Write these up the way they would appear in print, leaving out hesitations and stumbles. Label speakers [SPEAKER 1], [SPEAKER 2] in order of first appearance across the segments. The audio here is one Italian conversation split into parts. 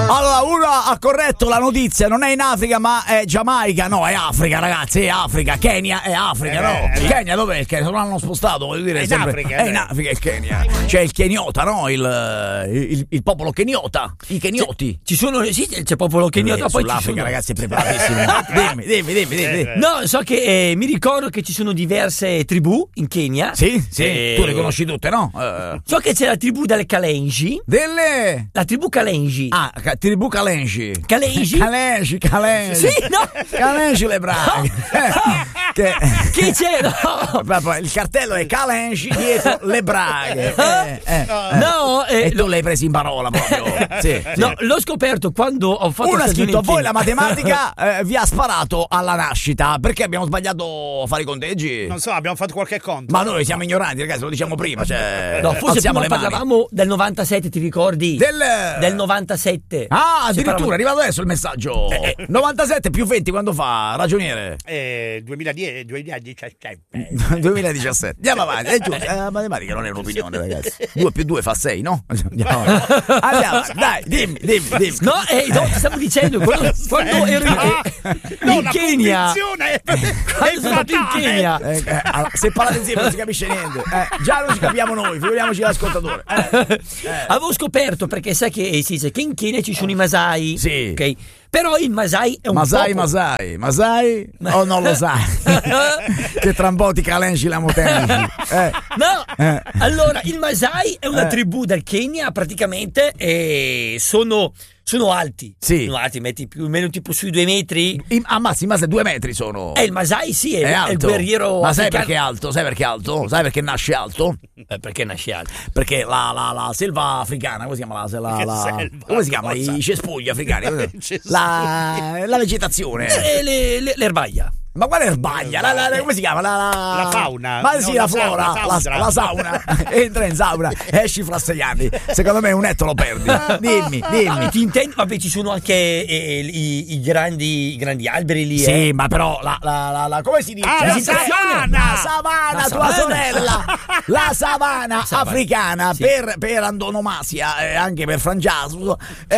[SPEAKER 1] Allora, uno ha corretto la notizia, non è in Africa ma è Giamaica. No, è Africa, ragazzi, è Africa. Kenya è Africa, no? Il Kenya dov'è? Il Kenya? Non l'hanno spostato, voglio dire.
[SPEAKER 2] È
[SPEAKER 1] sempre...
[SPEAKER 2] Africa,
[SPEAKER 1] è in Africa il Kenya. C'è il Keniota, no? Il popolo Keniota, i Kenioti.
[SPEAKER 3] Ci sono, sì, c'è popolo Keniota. Poi
[SPEAKER 1] sull'Africa, ragazzi, è preparatissimo. dimmi.
[SPEAKER 3] No, so che mi ricordo che ci sono diverse tribù in Kenya.
[SPEAKER 1] Sì, tu le conosci tutte, no?
[SPEAKER 3] So che c'è la tribù delle Kalenji.
[SPEAKER 1] La
[SPEAKER 3] tribù Kalenji.
[SPEAKER 1] Ah, tribù Kalenji.
[SPEAKER 3] Kalenji.
[SPEAKER 1] Sì, no. Kalenji le braghe.
[SPEAKER 3] Che c'è? No.
[SPEAKER 1] Il cartello è Kalenji, dietro le braghe.
[SPEAKER 3] No,
[SPEAKER 1] e tu l'hai preso in parola proprio. Sì.
[SPEAKER 3] No, l'ho scoperto quando ho fatto
[SPEAKER 1] uno ha scritto: voi la matematica vi ha sparato alla nascita. Perché abbiamo sbagliato a fare i conteggi?
[SPEAKER 2] Non so, abbiamo fatto qualche conto.
[SPEAKER 1] Ma noi siamo ignoranti, ragazzi, lo diciamo prima. Cioè,
[SPEAKER 3] no, forse prima parlavamo del 97, ti ricordi? Del 97.
[SPEAKER 1] Ah, addirittura è arrivato adesso il messaggio. 97 più 20 quando fa, ragioniere?
[SPEAKER 2] 2017.
[SPEAKER 1] 2017. Andiamo avanti, è giusto. La matematica non è un'opinione, ragazzi. 2 più 2 fa 6, no? Andiamo avanti. Dai, dimmi.
[SPEAKER 3] No, ti stavo dicendo quando ero in Kenya. Quando sono andato in Kenya.
[SPEAKER 1] Se parlate insieme non si capisce niente. Già non ci capiamo noi, figuriamoci l'ascoltatore.
[SPEAKER 3] Avevo scoperto, perché sai che si dice che in Kenya ci sono i Masai.
[SPEAKER 1] Sì.
[SPEAKER 3] Ok. Però il Masai è un
[SPEAKER 1] Masai o non lo sai? Che tramboti calenci la motenci.
[SPEAKER 3] No, allora il Masai è una tribù del Kenya praticamente, e sono alti.
[SPEAKER 1] Sì.
[SPEAKER 3] Sono alti, metti più o meno tipo sui 2 metri.
[SPEAKER 1] Ammazzi, ma se 2 metri sono.
[SPEAKER 3] Il Masai sì, è
[SPEAKER 1] alto.
[SPEAKER 3] Il guerriero.
[SPEAKER 1] Ma sai perché è alto? Sai perché nasce alto?
[SPEAKER 3] Perché nasce alto?
[SPEAKER 1] Perché la selva africana, come si chiama come si chiama? I cespugli africani. La vegetazione.
[SPEAKER 3] L'erbaglia.
[SPEAKER 1] Ma quale erbaglia? Come si chiama?
[SPEAKER 2] La fauna.
[SPEAKER 1] Ma sì, la flora, la sauna. Entra in sauna, esci fra 6 anni. Secondo me un netto lo perdi. Dimmi.
[SPEAKER 3] Ti intendi? Vabbè, ci sono anche i grandi alberi lì.
[SPEAKER 1] Sì, ma però come si dice? La savana, tua sorella. La savana africana per antonomasia e anche per Frangiasu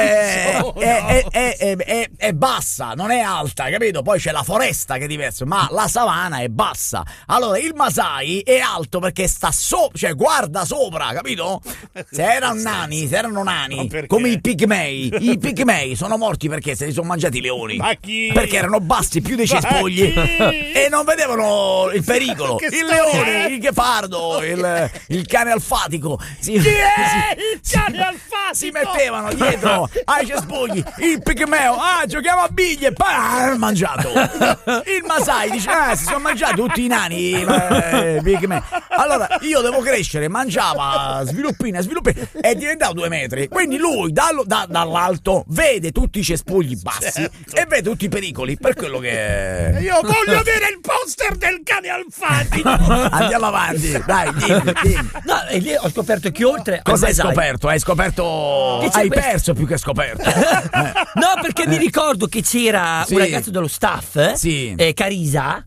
[SPEAKER 1] è bassa, non è alta, capito? Poi c'è la foresta che è diversa, ma la savana è bassa. Allora il Masai è alto perché sta sopra, cioè guarda sopra, capito? Se erano nani come i pigmei sono morti perché se li sono mangiati i leoni.
[SPEAKER 2] Ma chi?
[SPEAKER 1] Perché erano bassi più dei cespugli e non vedevano il pericolo. Il leone, il ghepardo, il cane alfatico.
[SPEAKER 2] Chi è il cane alfatico?
[SPEAKER 1] Si mettevano dietro ai cespugli. Il pigmeo, giochiamo a biglie e poi mangiato. Il Masai dice: si sono mangiati tutti i nani. Pigmeo. Allora io devo crescere. Mangiava sviluppina è diventato 2 metri. Quindi lui dall'alto vede tutti i cespugli bassi e vede tutti i pericoli. Per quello che
[SPEAKER 2] io voglio avere il poster del cane alfatico.
[SPEAKER 1] Andiamo avanti, dai, dimmi.
[SPEAKER 3] No, e lì ho scoperto che oltre.
[SPEAKER 1] Cosa hai scoperto? Hai scoperto. Hai perso più che scoperto.
[SPEAKER 3] No, perché mi ricordo che c'era un ragazzo dello staff.
[SPEAKER 1] Sì.
[SPEAKER 3] Carisa.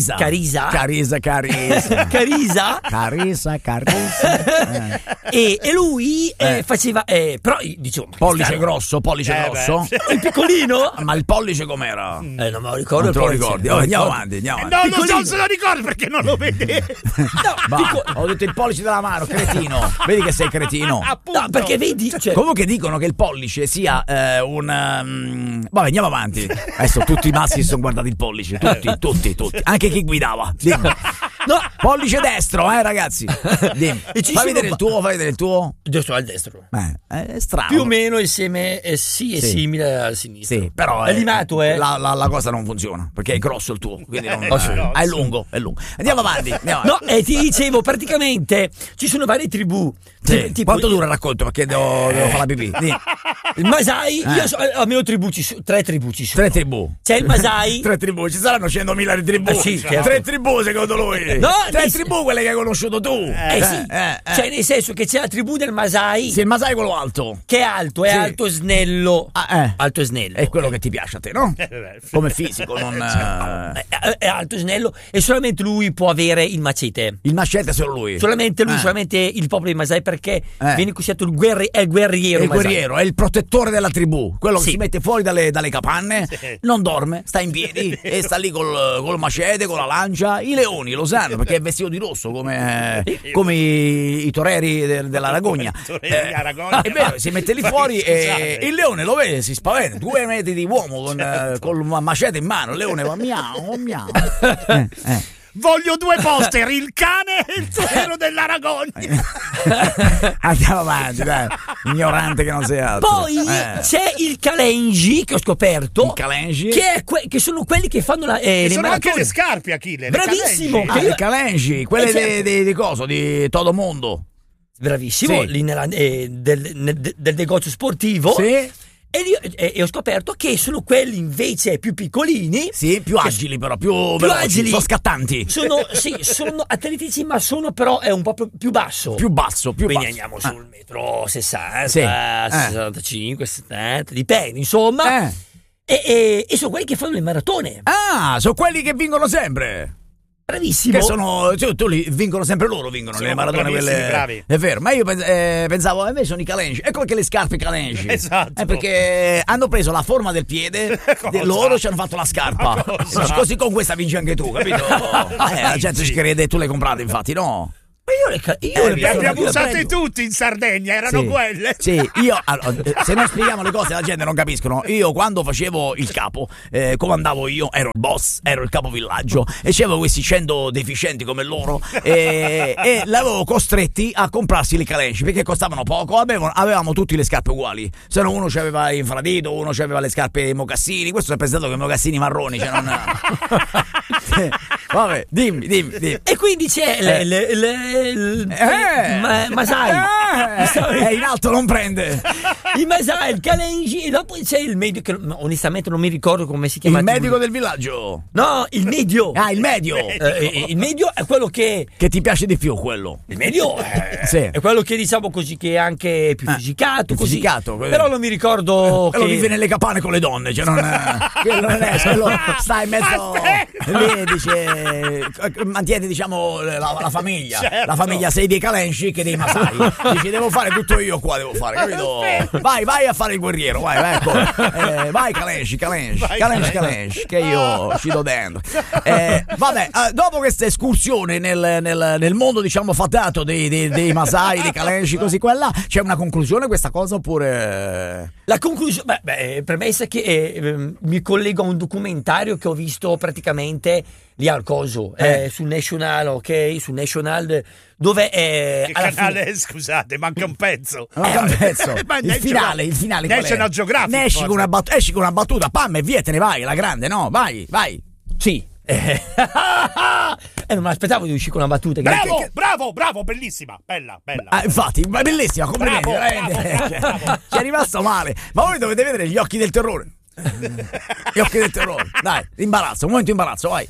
[SPEAKER 3] E lui faceva. Però dicevo.
[SPEAKER 1] Pollice grosso.
[SPEAKER 3] Il piccolino?
[SPEAKER 1] Ma il pollice com'era?
[SPEAKER 3] Non me lo ricordo.
[SPEAKER 1] Non te lo ricordi? Andiamo avanti.
[SPEAKER 2] No, non se lo ricordo perché non lo vede.
[SPEAKER 1] Ho detto il pollice della mano, cretino. Vedi che sei cretino.
[SPEAKER 3] No, perché vedi.
[SPEAKER 1] Comunque dicono che il pollice sia un. Vabbè, andiamo avanti. Adesso tutti i maschi si sono guardati il pollice. Tutti. Anche chi guidava. Dimmi.
[SPEAKER 3] No,
[SPEAKER 1] pollice destro, ragazzi. Dimmi. Fai vedere il tuo.
[SPEAKER 3] Destro al destro.
[SPEAKER 1] È strano.
[SPEAKER 3] Più o meno insieme, è simile al sinistro.
[SPEAKER 1] Sì, però
[SPEAKER 3] è limato,
[SPEAKER 1] la cosa non funziona perché è grosso il tuo, quindi non è lungo. Andiamo avanti.
[SPEAKER 3] No, e ti dicevo, praticamente ci sono varie tribù.
[SPEAKER 1] Sì. Quanto dura il racconto? Perché devo fare la pipì.
[SPEAKER 3] Il Masai, io almeno tribù ci sono. 3 tribù ci sono.
[SPEAKER 1] 3 tribù.
[SPEAKER 3] C'è il Masai.
[SPEAKER 1] 3 tribù, ci saranno 100.000 tribù.
[SPEAKER 3] Sì, certo.
[SPEAKER 1] 3 tribù secondo lui.
[SPEAKER 3] No,
[SPEAKER 1] tre tribù quelle che hai conosciuto tu.
[SPEAKER 3] Sì. Cioè, nel senso che c'è la tribù del Masai.
[SPEAKER 1] Sì, il Masai è quello alto.
[SPEAKER 3] Che è alto, è
[SPEAKER 1] Sì.
[SPEAKER 3] alto e snello. Alto e snello.
[SPEAKER 1] È quello che ti piace a te, no? Come fisico, non...
[SPEAKER 3] È alto e snello e solamente lui può avere il macete.
[SPEAKER 1] Il macete è solo lui.
[SPEAKER 3] Solamente lui, solamente il popolo di Masai, perché viene considerato il guerriero.
[SPEAKER 1] Il
[SPEAKER 3] Masai.
[SPEAKER 1] guerriero, è il protettore della tribù, quello che
[SPEAKER 3] Sì.
[SPEAKER 1] si mette fuori dalle capanne, non dorme, sta in piedi e sta lì col macete, con la lancia. I leoni lo sanno perché è vestito di rosso come i toreri della Ragogna. È vero, si mette lì fuori e il leone lo vede, si spaventa, 2 metri di uomo col macete in mano, il leone va miau, miau.
[SPEAKER 2] Voglio 2 poster, il cane e il torero dell'Aragogna.
[SPEAKER 1] Andiamo avanti, dai, ignorante che non sei altro.
[SPEAKER 3] Poi c'è il Kalenji che ho scoperto.
[SPEAKER 1] Il Kalenji?
[SPEAKER 3] Che sono quelli che fanno le
[SPEAKER 2] Sono anche
[SPEAKER 3] maratone.
[SPEAKER 2] le scarpe, Achille.
[SPEAKER 3] Bravissimo.
[SPEAKER 2] Le
[SPEAKER 1] Le Kalenji, quelle di coso, di Todo Mondo.
[SPEAKER 3] Bravissimo,
[SPEAKER 1] Sì.
[SPEAKER 3] lì del negozio sportivo.
[SPEAKER 1] Sì.
[SPEAKER 3] E ho scoperto che sono quelli invece più piccolini.
[SPEAKER 1] Sì, più agili però, più veloci,
[SPEAKER 3] agili.
[SPEAKER 1] sono scattanti.
[SPEAKER 3] Sono atletici, ma sono però è un po' più basso.
[SPEAKER 1] Più basso, più
[SPEAKER 3] Quindi
[SPEAKER 1] basso.
[SPEAKER 3] andiamo sul metro 60,
[SPEAKER 1] Sì.
[SPEAKER 3] 65, 70, dipende, insomma. E sono quelli che fanno le maratone.
[SPEAKER 1] Ah, sono quelli che vincono sempre.
[SPEAKER 3] Bravissimo.
[SPEAKER 1] Che sono, tu li vincono sempre loro, vincono
[SPEAKER 2] Sono
[SPEAKER 1] le maratone
[SPEAKER 2] bravissimi,
[SPEAKER 1] quelle.
[SPEAKER 2] bravi.
[SPEAKER 1] È vero, ma io pensavo, invece sono i Kalenji. Ecco perché le scarpe Kalenji.
[SPEAKER 2] Esatto.
[SPEAKER 1] Perché hanno preso la forma del piede
[SPEAKER 2] Cosa?
[SPEAKER 1] di loro, ci hanno fatto la scarpa.
[SPEAKER 2] Cosa?
[SPEAKER 1] Così con questa vinci anche tu, capito? La gente ci crede, tu le hai comprate, infatti, no?
[SPEAKER 3] Ma io
[SPEAKER 2] Le abbiamo
[SPEAKER 3] io
[SPEAKER 2] usate
[SPEAKER 3] prendo.
[SPEAKER 2] tutti in Sardegna, erano
[SPEAKER 1] Sì.
[SPEAKER 2] quelle.
[SPEAKER 1] Sì, io allora, se non spieghiamo le cose la gente non capiscono. Io quando facevo il capo, comandavo io, ero il boss, ero il capovillaggio e c'avevo questi 100 deficienti come loro e l'avevo costretti a comprarsi le Kalenji perché costavano poco, avevamo tutti le scarpe uguali. Se no uno c'aveva infradito, uno c'aveva le scarpe mocassini, questo è pensato che mocassini marroni, cioè non... Vabbè, dimmi.
[SPEAKER 3] E quindi c'è Masai.
[SPEAKER 1] In alto non prende.
[SPEAKER 3] Il Masai, il Kalenji, e dopo c'è il medio, che onestamente non mi ricordo come si chiama.
[SPEAKER 1] Il medico del villaggio.
[SPEAKER 3] No, il medio.
[SPEAKER 1] Ah, il medio.
[SPEAKER 3] Il medio è quello che.
[SPEAKER 1] Che ti piace di più quello?
[SPEAKER 3] Il medio
[SPEAKER 1] Sì.
[SPEAKER 3] è quello che diciamo così che è anche più fisicato.
[SPEAKER 1] più
[SPEAKER 3] Così.
[SPEAKER 1] fisicato,
[SPEAKER 3] Però non mi ricordo.
[SPEAKER 1] Quello
[SPEAKER 3] che
[SPEAKER 1] vive nelle capanne con le donne, cioè non quello non è, quello sta in mezzo lì, dice, mantiene diciamo la famiglia.
[SPEAKER 2] Certo.
[SPEAKER 1] La famiglia sei dei Kalenji che dei Masai. Dici devo fare tutto io qua, devo fare, capito? Vai a fare il guerriero, vai, ecco. Vai Kalenji, che io ci do dentro. Vabbè, dopo questa escursione nel mondo diciamo fatato dei Masai, dei Kalenji, così qua e là, c'è una conclusione questa cosa oppure...
[SPEAKER 3] La conclusione, premessa che mi collego a un documentario che ho visto praticamente lì al coso, sul National, ok? Sul National, dove
[SPEAKER 2] Che
[SPEAKER 3] alla
[SPEAKER 2] canale
[SPEAKER 3] fine-
[SPEAKER 2] è? Scusate, manca un pezzo.
[SPEAKER 1] un pezzo.
[SPEAKER 2] Ma
[SPEAKER 1] il finale qual è?
[SPEAKER 2] National Geographic.
[SPEAKER 1] Ne esci
[SPEAKER 2] forse.
[SPEAKER 1] esci con una battuta, pam e via, te ne vai, la grande, no? Vai.
[SPEAKER 3] Sì. Non me l'aspettavo di uscire con una battuta.
[SPEAKER 2] Bravo, bellissima, bella.
[SPEAKER 1] Infatti, ma bellissima, complimenti,
[SPEAKER 2] Bravo,
[SPEAKER 1] veramente.
[SPEAKER 2] bravo.
[SPEAKER 1] Ci è rimasto male. Ma voi dovete vedere gli occhi del terrore. Gli occhi del terrore. Dai, imbarazzo, un momento imbarazzo, vai.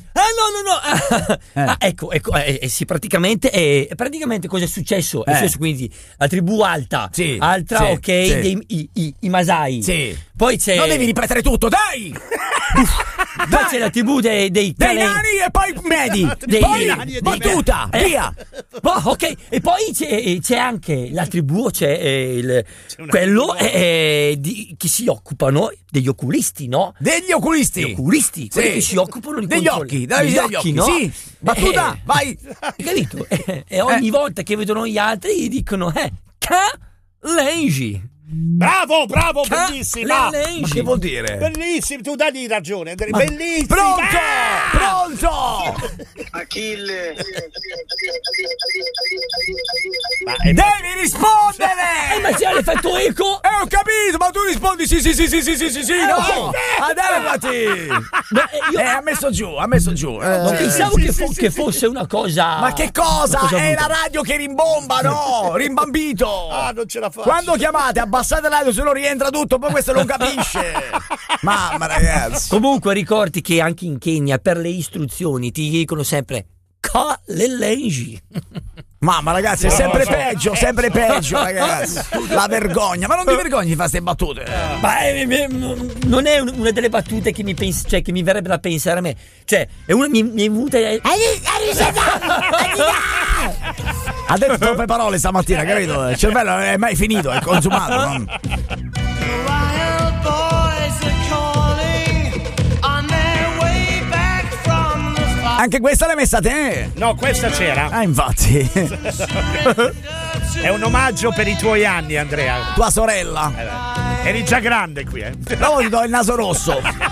[SPEAKER 3] No. Ecco, sì, praticamente cosa è successo? È successo quindi la tribù alta,
[SPEAKER 1] Sì,
[SPEAKER 3] altra,
[SPEAKER 1] sì,
[SPEAKER 3] ok,
[SPEAKER 1] sì.
[SPEAKER 3] i Masai.
[SPEAKER 1] Sì.
[SPEAKER 3] Poi c'è
[SPEAKER 1] Non devi ripetere tutto, dai!
[SPEAKER 3] poi c'è la tribù dei
[SPEAKER 1] Dei nani e poi medi.
[SPEAKER 3] Dei
[SPEAKER 1] Poi
[SPEAKER 3] nani e dei
[SPEAKER 1] battuta, via.
[SPEAKER 3] Ok, e poi c'è anche la tribù, quello che si occupano degli oculisti, no?
[SPEAKER 1] Degli oculisti.
[SPEAKER 3] Gli oculisti, quelli
[SPEAKER 1] Sì.
[SPEAKER 3] che si occupano di
[SPEAKER 1] Degli
[SPEAKER 3] controllo-
[SPEAKER 1] occhi, dai, degli occhi,
[SPEAKER 3] no?
[SPEAKER 1] sì. Battuta, vai.
[SPEAKER 3] Hai capito? E ogni volta che vedono gli altri gli dicono Kalenji.
[SPEAKER 2] Bravo, bellissima.
[SPEAKER 1] Ma che vuol dire?
[SPEAKER 2] Bellissimo, tu dagli ragione, Andrea, bellissima.
[SPEAKER 1] Pronto!
[SPEAKER 4] Achille.
[SPEAKER 1] Devi rispondere!
[SPEAKER 3] Ma c'è l'effetto eco?
[SPEAKER 1] Ho capito, ma tu rispondi sì, no! Adeguati! Ha messo giù.
[SPEAKER 3] Ma pensavo che fosse una cosa.
[SPEAKER 1] Ma che cosa?
[SPEAKER 3] una
[SPEAKER 1] È
[SPEAKER 3] brutta.
[SPEAKER 1] la radio che rimbomba, no? Rimbambito!
[SPEAKER 2] Ah, non ce la faccio.
[SPEAKER 1] Quando chiamate, abbassate la radio, se no rientra tutto, poi questo non capisce. Mamma ragazzi.
[SPEAKER 3] Comunque ricordi che anche in Kenya per le istruzioni ti dicono sempre Lengi.
[SPEAKER 1] Mamma ragazzi, è sempre peggio ragazzi. La vergogna, ma non ti vergogni di fare queste battute?
[SPEAKER 3] Ma non è una delle battute che mi cioè che mi verrebbe da pensare a me. Cioè, è una mi è venuta
[SPEAKER 1] ha detto troppe parole stamattina, capito? Il cervello è mai finito, è consumato. Non... Anche questa l'hai messa a te?
[SPEAKER 2] No, questa c'era.
[SPEAKER 1] Ah, infatti.
[SPEAKER 2] È un omaggio per i tuoi anni, Andrea.
[SPEAKER 1] Tua sorella.
[SPEAKER 2] Eri già grande qui,
[SPEAKER 1] Dopo ti do il naso rosso.